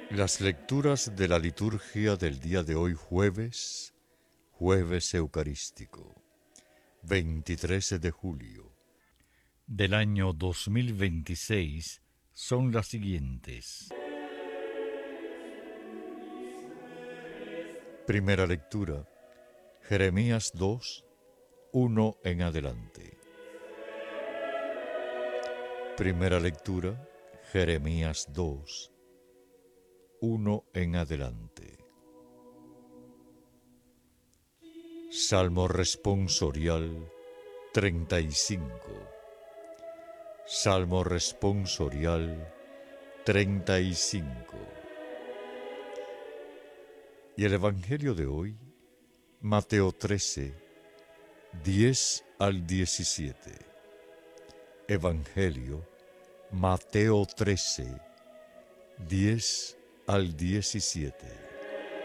Las lecturas de la liturgia del día de hoy jueves eucarístico, 23 de julio del año 2026, son las siguientes. Primera lectura, Jeremías 2, 1 en adelante. Primera lectura, Jeremías 2, 1 en adelante. Salmo responsorial 35. Salmo responsorial 35. Y el Evangelio de hoy, Mateo 13, 10 al 17. Evangelio, Mateo 13, 10 al 17.